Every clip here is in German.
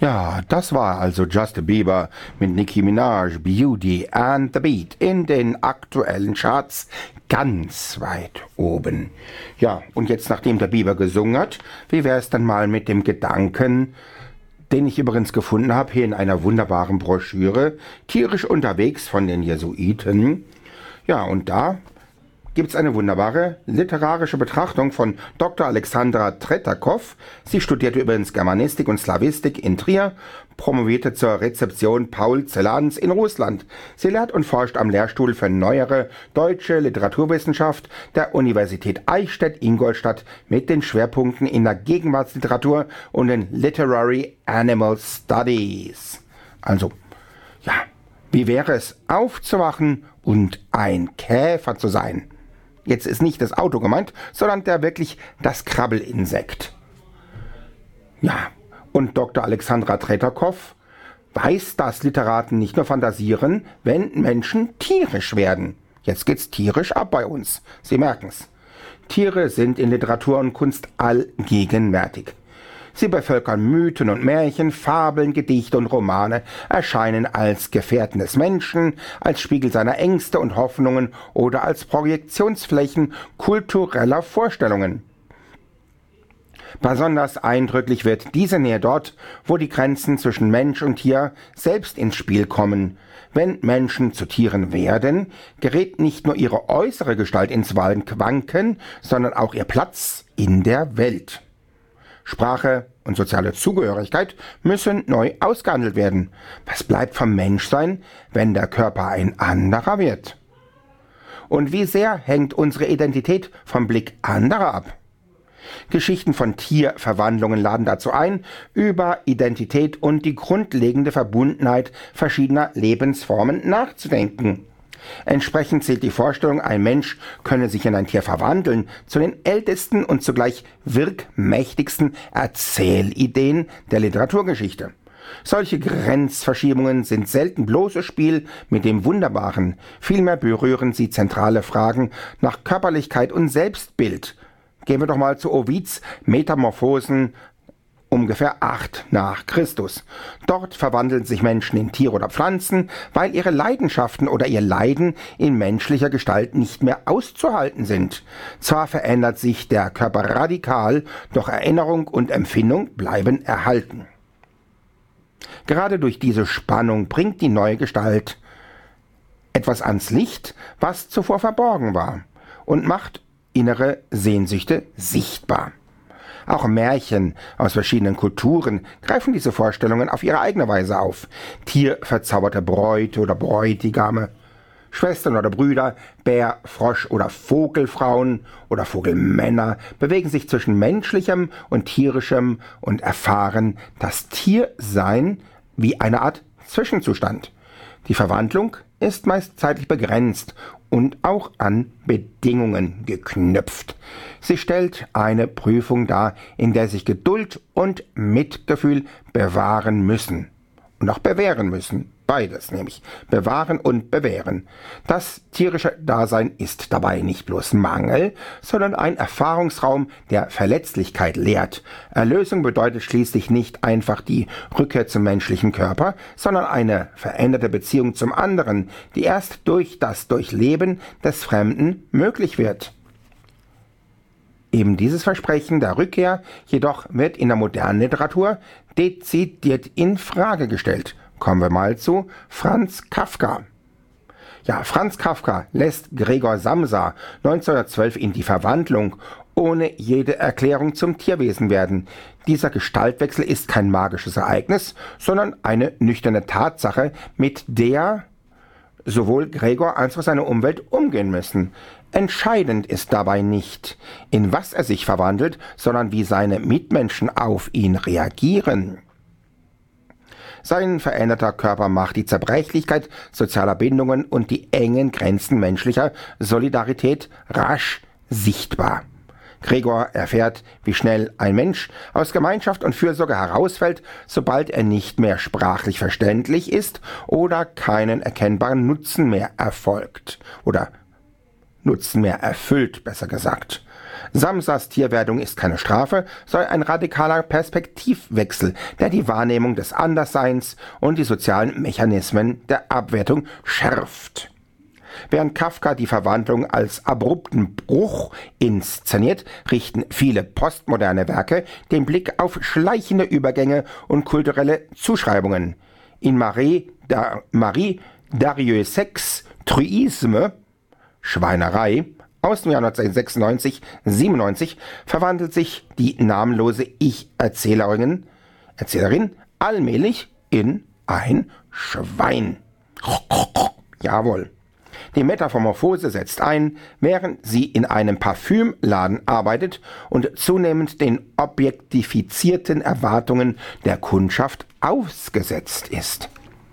Ja, das war also Justin Bieber mit Nicki Minaj, Beauty and the Beat in den aktuellen Charts ganz weit oben. Ja, und jetzt, nachdem der Bieber gesungen hat, wie wäre es dann mal mit dem Gedanken, den ich übrigens gefunden habe, hier in einer wunderbaren Broschüre, Tierisch unterwegs von den Jesuiten. Ja, und da gibt es eine wunderbare literarische Betrachtung von Dr. Alexandra Tretakow. Sie studierte übrigens Germanistik und Slawistik in Trier, promovierte zur Rezeption Paul Celans in Russland. Sie lehrt und forscht am Lehrstuhl für neuere deutsche Literaturwissenschaft der Universität Eichstätt-Ingolstadt mit den Schwerpunkten in der Gegenwartsliteratur und in Literary Animal Studies. Also, ja, wie wäre es, aufzuwachen und ein Käfer zu sein? Jetzt ist nicht das Auto gemeint, sondern wirklich das Krabbelinsekt. Ja, und Dr. Alexandra Tretakow weiß, dass Literaten nicht nur fantasieren, wenn Menschen tierisch werden. Jetzt geht's tierisch ab bei uns. Sie merken's. Tiere sind in Literatur und Kunst allgegenwärtig. Sie bevölkern Mythen und Märchen, Fabeln, Gedichte und Romane, erscheinen als Gefährten des Menschen, als Spiegel seiner Ängste und Hoffnungen oder als Projektionsflächen kultureller Vorstellungen. Besonders eindrücklich wird diese Nähe dort, wo die Grenzen zwischen Mensch und Tier selbst ins Spiel kommen. Wenn Menschen zu Tieren werden, gerät nicht nur ihre äußere Gestalt ins Wanken, sondern auch ihr Platz in der Welt. Sprache und soziale Zugehörigkeit müssen neu ausgehandelt werden. Was bleibt vom Menschsein, wenn der Körper ein anderer wird? Und wie sehr hängt unsere Identität vom Blick anderer ab? Geschichten von Tierverwandlungen laden dazu ein, über Identität und die grundlegende Verbundenheit verschiedener Lebensformen nachzudenken. Entsprechend zählt die Vorstellung, ein Mensch könne sich in ein Tier verwandeln, zu den ältesten und zugleich wirkmächtigsten Erzählideen der Literaturgeschichte. Solche Grenzverschiebungen sind selten bloßes Spiel mit dem Wunderbaren, vielmehr berühren sie zentrale Fragen nach Körperlichkeit und Selbstbild. Gehen wir doch mal zu Ovids Metamorphosen, ungefähr 8 nach Christus. Dort verwandeln sich Menschen in Tiere oder Pflanzen, weil ihre Leidenschaften oder ihr Leiden in menschlicher Gestalt nicht mehr auszuhalten sind. Zwar verändert sich der Körper radikal, doch Erinnerung und Empfindung bleiben erhalten. Gerade durch diese Spannung bringt die neue Gestalt etwas ans Licht, was zuvor verborgen war, und macht innere Sehnsüchte sichtbar. Auch Märchen aus verschiedenen Kulturen greifen diese Vorstellungen auf ihre eigene Weise auf. Tierverzauberte Bräute oder Bräutigame, Schwestern oder Brüder, Bär, Frosch oder Vogelfrauen oder Vogelmänner bewegen sich zwischen menschlichem und tierischem und erfahren das Tiersein wie eine Art Zwischenzustand. Die Verwandlung ist meist zeitlich begrenzt und auch an Bedingungen geknüpft. Sie stellt eine Prüfung dar, in der sich Geduld und Mitgefühl bewahren müssen und auch bewähren müssen. Beides nämlich. Bewahren und bewähren. Das tierische Dasein ist dabei nicht bloß Mangel, sondern ein Erfahrungsraum, der Verletzlichkeit lehrt. Erlösung bedeutet schließlich nicht einfach die Rückkehr zum menschlichen Körper, sondern eine veränderte Beziehung zum anderen, die erst durch das Durchleben des Fremden möglich wird. Eben dieses Versprechen der Rückkehr jedoch wird in der modernen Literatur dezidiert in Frage gestellt. Kommen wir mal zu Franz Kafka. Ja, Franz Kafka lässt Gregor Samsa 1912 in Die Verwandlung ohne jede Erklärung zum Tierwesen werden. Dieser Gestaltwechsel ist kein magisches Ereignis, sondern eine nüchterne Tatsache, mit der sowohl Gregor als auch seine Umwelt umgehen müssen. Entscheidend ist dabei nicht, in was er sich verwandelt, sondern wie seine Mitmenschen auf ihn reagieren. Sein veränderter Körper macht die Zerbrechlichkeit sozialer Bindungen und die engen Grenzen menschlicher Solidarität rasch sichtbar. Gregor erfährt, wie schnell ein Mensch aus Gemeinschaft und Fürsorge herausfällt, sobald er nicht mehr sprachlich verständlich ist oder keinen erkennbaren Nutzen mehr erfolgt oder Nutzen mehr erfüllt, besser gesagt. Samsas Tierwerdung ist keine Strafe, sondern ein radikaler Perspektivwechsel, der die Wahrnehmung des Andersseins und die sozialen Mechanismen der Abwertung schärft. Während Kafka die Verwandlung als abrupten Bruch inszeniert, richten viele postmoderne Werke den Blick auf schleichende Übergänge und kulturelle Zuschreibungen. In Marie Darrieussecqs Truisme, Schweinerei, aus dem Jahr 1996-97 verwandelt sich die namenlose Ich-Erzählerin allmählich in ein Schwein. Jawohl. Die Metamorphose setzt ein, während sie in einem Parfümladen arbeitet und zunehmend den objektifizierten Erwartungen der Kundschaft ausgesetzt ist.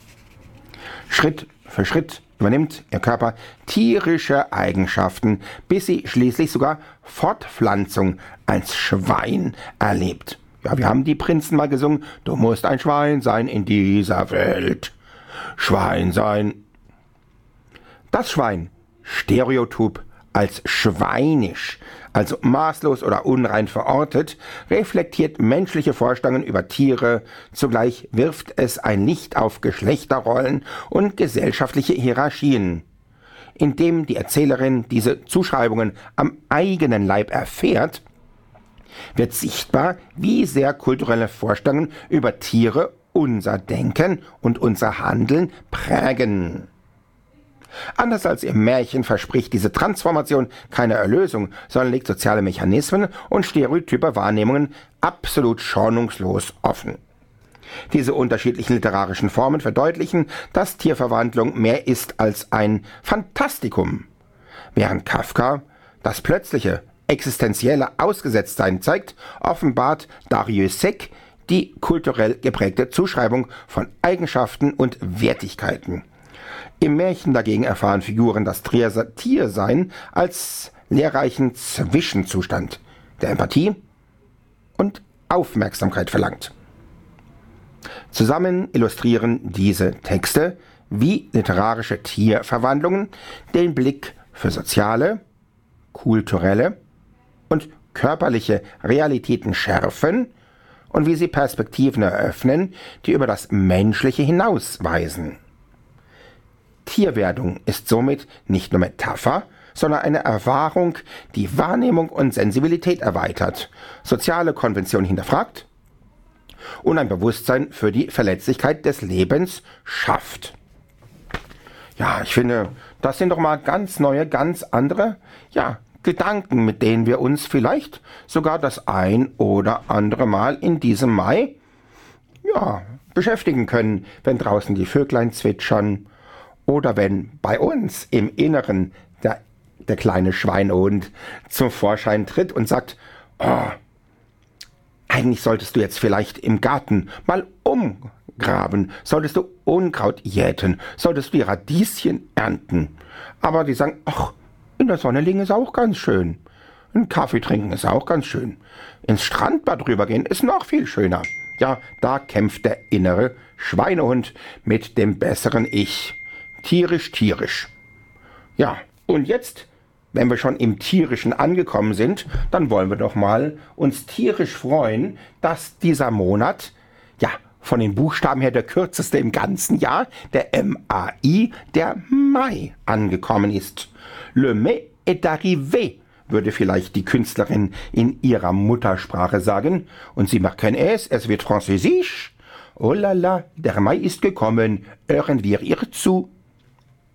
Schritt für Schritt übernimmt ihr Körper tierische Eigenschaften, bis sie schließlich sogar Fortpflanzung als Schwein erlebt. Ja, wir haben die Prinzen mal gesungen, du musst ein Schwein sein in dieser Welt. Schwein sein. Das Schwein, Stereotyp als schweinisch, also maßlos oder unrein verortet, reflektiert menschliche Vorstellungen über Tiere, zugleich wirft es ein Licht auf Geschlechterrollen und gesellschaftliche Hierarchien. Indem die Erzählerin diese Zuschreibungen am eigenen Leib erfährt, wird sichtbar, wie sehr kulturelle Vorstellungen über Tiere unser Denken und unser Handeln prägen. Anders als im Märchen verspricht diese Transformation keine Erlösung, sondern legt soziale Mechanismen und stereotype Wahrnehmungen absolut schonungslos offen. Diese unterschiedlichen literarischen Formen verdeutlichen, dass Tierverwandlung mehr ist als ein Fantastikum. Während Kafka das plötzliche, existenzielle Ausgesetztsein zeigt, offenbart Darrieussecq die kulturell geprägte Zuschreibung von Eigenschaften und Wertigkeiten. Im Märchen dagegen erfahren Figuren das Tiersein als lehrreichen Zwischenzustand, der Empathie und Aufmerksamkeit verlangt. Zusammen illustrieren diese Texte, wie literarische Tierverwandlungen, den Blick für soziale, kulturelle und körperliche Realitäten schärfen und wie sie Perspektiven eröffnen, die über das Menschliche hinausweisen. Tierwerdung ist somit nicht nur Metapher, sondern eine Erfahrung, die Wahrnehmung und Sensibilität erweitert, soziale Konventionen hinterfragt und ein Bewusstsein für die Verletzlichkeit des Lebens schafft. Ja, ich finde, das sind doch mal ganz neue, ganz andere, Gedanken, mit denen wir uns vielleicht sogar das ein oder andere Mal in diesem Mai, beschäftigen können, wenn draußen die Vöglein zwitschern oder wenn bei uns im Inneren der kleine Schweinehund zum Vorschein tritt und sagt, eigentlich solltest du jetzt vielleicht im Garten mal umgraben, solltest du Unkraut jäten, solltest du die Radieschen ernten. Aber die sagen, in der Sonne liegen ist auch ganz schön. Ein Kaffee trinken ist auch ganz schön. Ins Strandbad rübergehen ist noch viel schöner. Ja, da kämpft der innere Schweinehund mit dem besseren Ich. Tierisch, tierisch. Ja, und jetzt, wenn wir schon im Tierischen angekommen sind, dann wollen wir doch mal uns tierisch freuen, dass dieser Monat, von den Buchstaben her der kürzeste im ganzen Jahr, der MAI, der Mai, angekommen ist. Le mai est arrivé, würde vielleicht die Künstlerin in ihrer Muttersprache sagen. Und Sie merken es wird französisch. Oh la la, der Mai ist gekommen, hören wir ihr zu.